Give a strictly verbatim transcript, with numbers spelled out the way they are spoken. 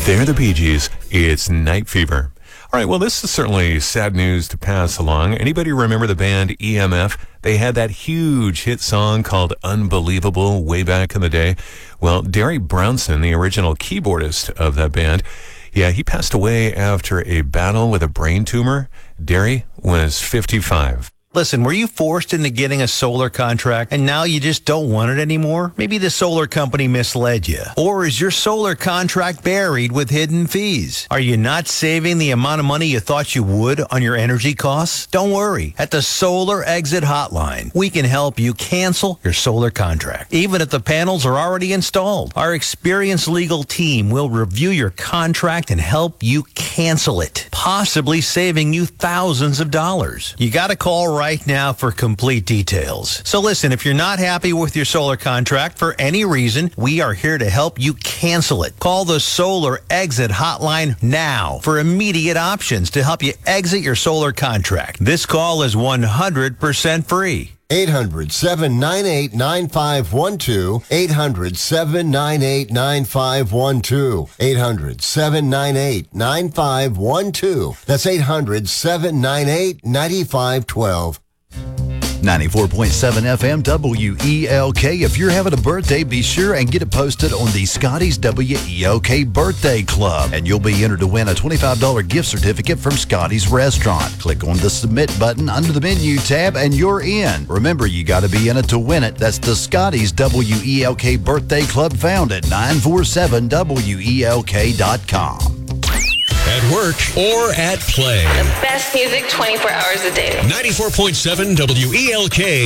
They're the Bee Gees. It's Night Fever. All right, well, this is certainly sad news to pass along. Anybody remember the band E M F? They had that huge hit song called Unbelievable way back in the day. Well, Derry Brownson, the original keyboardist of that band, yeah, he passed away after a battle with a brain tumor. Derry was fifty-five. Listen, were you forced into getting a solar contract and now you just don't want it anymore? Maybe the solar company misled you. Or is your solar contract buried with hidden fees? Are you not saving the amount of money you thought you would on your energy costs? Don't worry. At the Solar Exit Hotline, we can help you cancel your solar contract, even if the panels are already installed. Our experienced legal team will review your contract and help you cancel it, possibly saving you thousands of dollars. You got to call right now for complete details. So listen, if you're not happy with your solar contract for any reason, we are here to help you cancel it. Call the Solar Exit Hotline now for immediate options to help you exit your solar contract. This call is one hundred percent free. eight hundred, seven nine eight, nine five one two. eight hundred, seven nine eight, nine five one two. eight hundred, seven nine eight, nine five one two. That's eight hundred, seven nine eight, nine five one two. ninety-four point seven F M W E L K. If you're having a birthday, be sure and get it posted on the Scotty's W E L K Birthday Club, and you'll be entered to win a twenty-five dollars gift certificate from Scotty's Restaurant. Click on the Submit button under the Menu tab, and you're in. Remember, you got to be in it to win it. That's the Scotty's W E L K Birthday Club, found at nine four seven W E L K dot com. At work or at play. The best music twenty-four hours a day. ninety-four point seven W E L K.